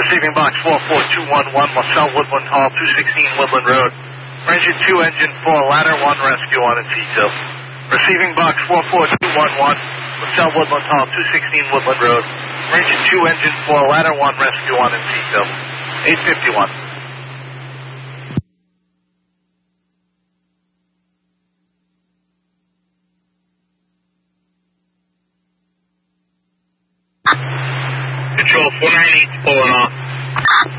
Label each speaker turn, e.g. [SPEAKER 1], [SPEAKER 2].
[SPEAKER 1] Receiving box 44211, LaSalle Woodland Hall, 216 Woodland Road. Engine 2, engine 4, ladder 1, rescue on at T2. Receiving box 44211, LaSalle Woodland Hall, 216 Woodland Road. Engine 2, engine 4, ladder 1, rescue on at T2. 851. Control 498 pulling off.